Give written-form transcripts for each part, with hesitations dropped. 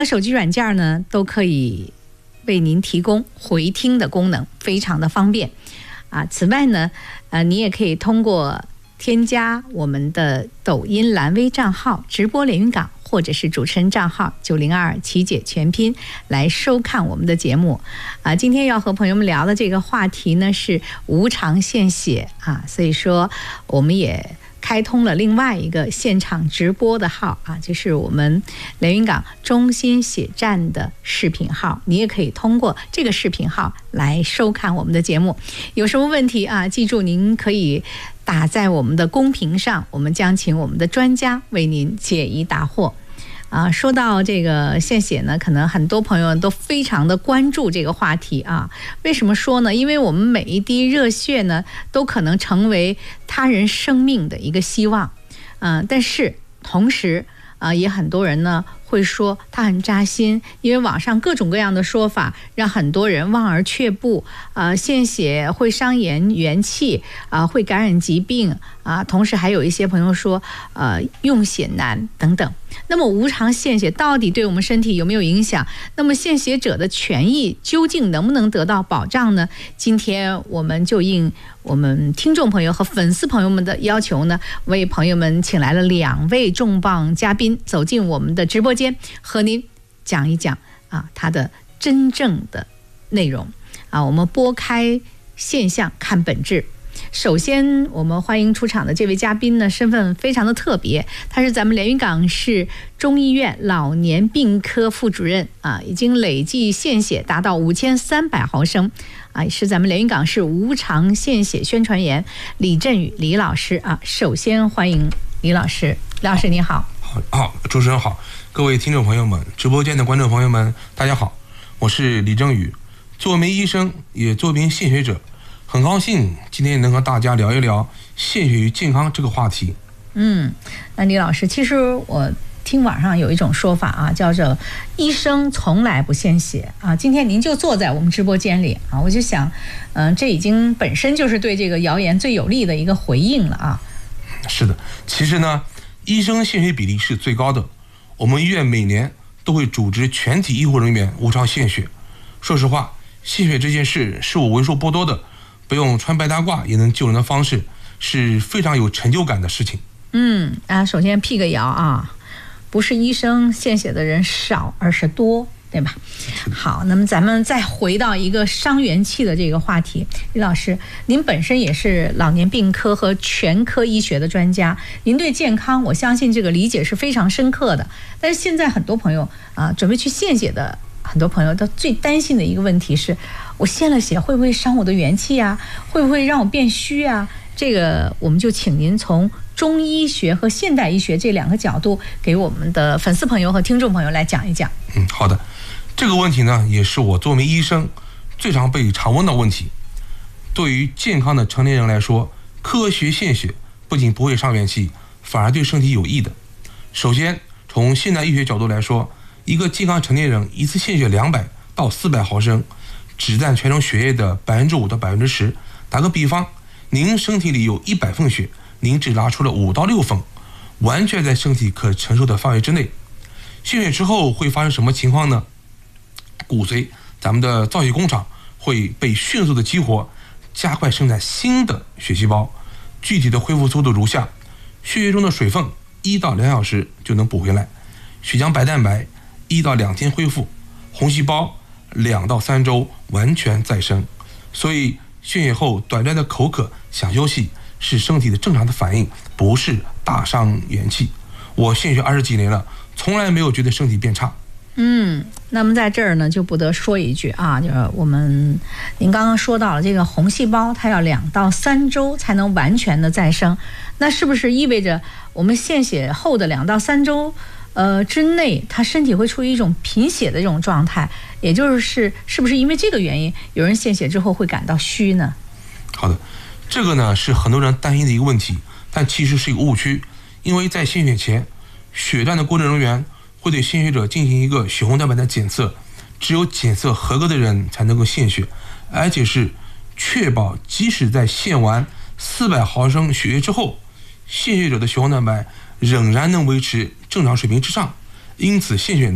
手机软件呢都可以为您提供回听的功能，非常的方便啊。此外呢，你也可以通过添加我们的抖音蓝微账号直播连云港，或者是主持人账号902琪姐全拼来收看我们的节目啊。今天要和朋友们聊的这个话题呢是无偿献血啊，所以说我们也开通了另外一个现场直播的号啊，就是我们连云港中心血站的视频号，你也可以通过这个视频号来收看我们的节目。有什么问题啊，记住您可以打在我们的公屏上，我们将请我们的专家为您解疑答惑。说到这个献血呢，可能很多朋友都非常的关注这个话题啊。为什么说呢？因为我们每一滴热血呢，都可能成为他人生命的一个希望。但是同时也很多人呢会说它很扎心，因为网上各种各样的说法让很多人望而却步。献血会伤元气会感染疾病同时还有一些朋友说用血难等等。那么无偿献血到底对我们身体有没有影响？那么献血者的权益究竟能不能得到保障呢？今天我们就应我们听众朋友和粉丝朋友们的要求呢，为朋友们请来了2位重磅嘉宾走进我们的直播间，和您讲一讲它的真正的内容我们拨开现象看本质。首先我们欢迎出场的这位嘉宾呢，身份非常的特别，他是咱们连云港市中医院老年病科副主任已经累计献血达到5300毫升是咱们连云港市无偿献血宣传员李振宇李老师首先欢迎李老师。李老师你好。 好，主持人好，各位听众朋友们，直播间的观众朋友们，大家好，我是李振宇，作为一名医生，也作为一名献血者，很高兴今天能和大家聊一聊献血与健康这个话题。 那李老师，其实我听网上有一种说法叫做医生从来不献血今天您就坐在我们直播间里我就想这已经本身就是对这个谣言最有力的一个回应了是的，其实呢，医生献血比例是最高的，我们医院每年都会组织全体医护人员无偿献血。说实话，献血这件事是我为数不多的不用穿白大褂也能救人的方式，是非常有成就感的事情。 首先辟个谣不是医生献血的人少，而是多，对吧？好，那么咱们再回到一个伤元气的这个话题。李老师，您本身也是老年病科和全科医学的专家，您对健康我相信这个理解是非常深刻的。但是现在很多朋友准备去献血的很多朋友都最担心的一个问题是，我献了血会不会伤我的元气会不会让我变虚这个我们就请您从中医学和现代医学这2个角度给我们的粉丝朋友和听众朋友来讲一讲。 好的，这个问题呢也是我作为医生最常被常问的问题。对于健康的成年人来说，科学献血不仅不会伤元气，反而对身体有益的。首先从现代医学角度来说，一个健康成年人一次献血200到400毫升，只占全身血液的5%到10%。打个比方，您身体里有100份血，您只拿出了5到6份，完全在身体可承受的范围之内。献血之后会发生什么情况呢？骨髓，咱们的造血工厂会被迅速的激活，加快生产新的血细胞。具体的恢复速度如下：血液中的水分1到2小时就能补回来，血浆白蛋白1到2天恢复，红细胞2到3周完全再生。所以献血后短暂的口渴想休息是身体的正常的反应，不是大伤元气。我献血20几年了，从来没有觉得身体变差。 那么在这儿呢就不得说一句就是您刚刚说到了这个红细胞它要2到3周才能完全的再生，那是不是意味着我们献血后的2到3周之内，他身体会处于一种贫血的这种状态？也就是是不是因为这个原因，有人献血之后会感到虚呢？ 好的，这个呢是很多人担心的一个问题，但其实是一个误区。因为在献血前，血站的工作人员会对献血者进行一个血红蛋白的检测，只有检测合格的人才能够献血，而且是确保即使在献完400毫升血液之后，献血者的血红蛋白仍然能维持正常水平之上。因此献血呢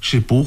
是不